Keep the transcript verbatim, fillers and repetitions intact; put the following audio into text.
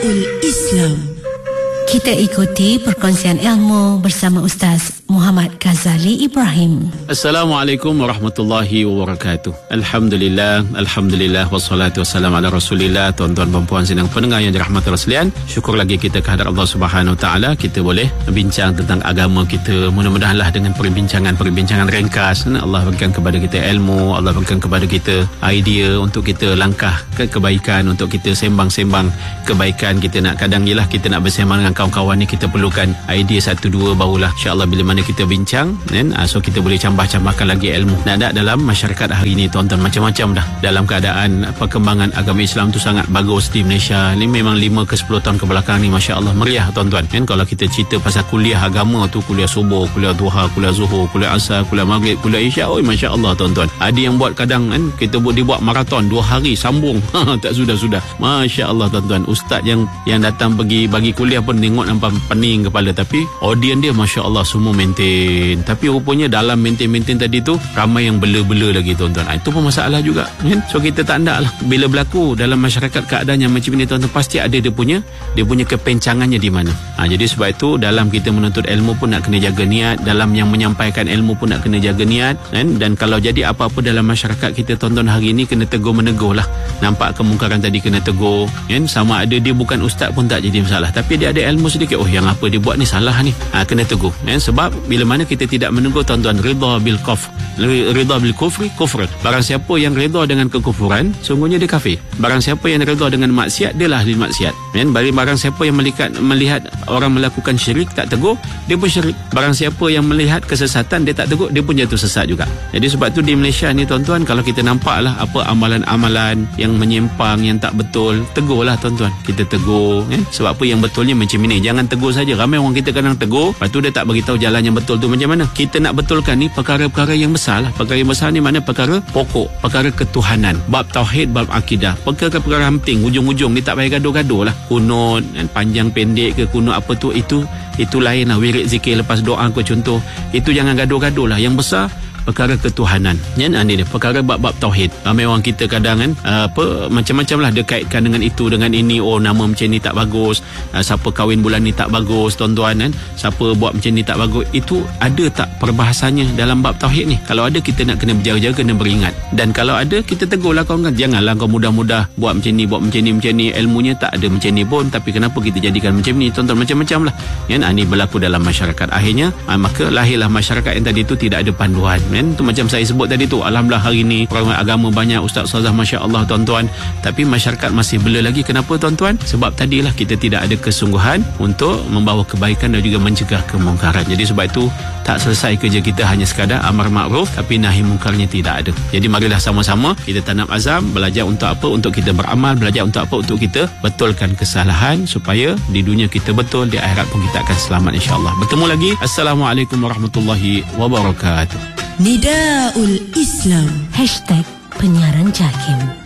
Nidaul Islam. Kita ikuti perkongsian ilmu bersama Ustaz Muhammad Ghazali Ibrahim. Assalamualaikum warahmatullahi wabarakatuh. Alhamdulillah, Alhamdulillah, wassalatu wassalamu ala rasulillah. Tuan-tuan dan puan sidang pendengar yang dirahmati Allah sekalian, syukur lagi kita kehadrat Allah Subhanahu Wa Taala. Kita boleh bincang tentang agama kita. Mudah-mudahanlah dengan perbincangan-perbincangan ringkas, Allah berikan kepada kita ilmu, Allah berikan kepada kita idea untuk kita langkah ke kebaikan, untuk kita sembang-sembang kebaikan. Kita nak kadang ialah kita nak bersembang dengan kawan-kawan ni, kita perlukan idea satu dua, barulah insya-Allah bila mana kita bincang kan, so kita boleh cambah-cambahkan lagi ilmu. Dan ada dalam masyarakat hari ini tuan-tuan, macam-macam dah dalam keadaan perkembangan agama Islam tu sangat bagus di Malaysia. Ini memang lima ke sepuluh tahun ke belakang ni masya-Allah meriah tuan-tuan kan. Kalau kita cerita pasal kuliah agama tu, kuliah subuh, kuliah duha, kuliah zuhur, kuliah asar, kuliah maghrib, kuliah isyak, oi masya-Allah tuan-tuan. Ada yang buat kadang kan, kita buat dibuat maraton dua hari sambung tak sudah-sudah. Masya-Allah tuan-tuan, ustaz yang yang datang pergi bagi kuliah pun tengok nampak pening kepala, tapi audience dia masya-Allah semua maintain. Tapi rupanya dalam maintain-maintain tadi tu ramai yang bela-bela lagi tuan-tuan. Itu pun masalah juga kan. So kita tak nak lah bila berlaku dalam masyarakat keadaan yang macam ini tuan-tuan, pasti ada dia punya dia punya kepencangannya di mana. Ha, jadi sebab itu dalam kita menuntut ilmu pun nak kena jaga niat, dalam yang menyampaikan ilmu pun nak kena jaga niat kan. Dan kalau jadi apa-apa dalam masyarakat kita tuan-tuan hari ini, kena tegur menegur lah. Nampak kemungkaran tadi kena tegur kan. Sama ada dia bukan ustaz pun tak jadi masalah, tapi dia ada ilmu sedikit, oh yang apa dia buat ni salah ni, ha, kena tegur kan. Sebab bila mana kita tidak menegur tuan-tuan, ridha bil kufr, ridha bil kufri kufr. Barang siapa yang ridha dengan kekufuran, sungguhnya dia kafir. Barang siapa yang ridha dengan maksiat, dia lah ahli maksiat kan. Barang siapa yang melihat melihat orang melakukan syirik tak tegur, dia pun syirik. Barang siapa yang melihat kesesatan, dia tak tegur, dia pun jatuh sesat juga. Jadi sebab tu di Malaysia ni tuan-tuan, kalau kita nampaklah apa amalan-amalan yang menyimpang, yang tak betul, tegurlah tuan-tuan. Kita tegur kan. Sebab apa yang betulnya macam ini, jangan tegur saja. Ramai orang kita kadang tegur, lepas tu dia tak beritahu jalan yang betul tu macam mana. Kita nak betulkan ni perkara-perkara yang besar lah. Perkara yang besar ni mana perkara pokok, perkara ketuhanan, bab tauhid, bab akidah, perkara-perkara penting. Ujung-ujung ni tak payah gaduh-gaduh lah. Kunut panjang pendek ke kunut apa tu, itu itu lain lah. Wirid zikir lepas doa ke contoh, itu jangan gaduh-gaduh lah. Yang besar perkara ketuhanan kan. Ini dia perkara bab-bab tauhid. Ramai orang kita kadang kan apa macam-macam lah dia kaitkan dengan itu dengan ini. Oh nama macam ni tak bagus, uh, siapa kahwin bulan ni tak bagus tuan-tuan kan, siapa buat macam ni tak bagus. Itu ada tak perbahasannya dalam bab tauhid ni? Kalau ada, kita nak kena berjaga-jaga, kena beringat. Dan kalau ada, kita tegurlah kawan kan, janganlah kau mudah-mudah buat macam ni, buat macam ni, macam ni, ilmunya tak ada macam ni pun, tapi kenapa kita jadikan macam ni tuan-tuan. Macam-macam lah kan. Ini berlaku dalam masyarakat. Akhirnya uh, maka lahirlah masyarakat yang tadi tu tidak ada panduan kan. Tu macam saya sebut tadi tu, alhamdulillah hari ni orang agama banyak, ustaz-ustazah masya-Allah tuan-tuan, tapi masyarakat masih bela lagi. Kenapa tuan-tuan? Sebab tadilah kita tidak ada kesungguhan untuk membawa kebaikan dan juga mencegah kemungkaran. Jadi sebab itu tak selesai kerja kita hanya sekadar amar makruf, tapi nahi mungkarnya tidak ada. Jadi marilah sama-sama kita tanam azam, belajar untuk apa? Untuk kita beramal. Belajar untuk apa? Untuk kita betulkan kesalahan, supaya di dunia kita betul, di akhirat pun kita akan selamat insya-Allah. Bertemu lagi. Assalamualaikum warahmatullahi wabarakatuh. Nidaul Islam. Hashtag penyiaran JAKIM.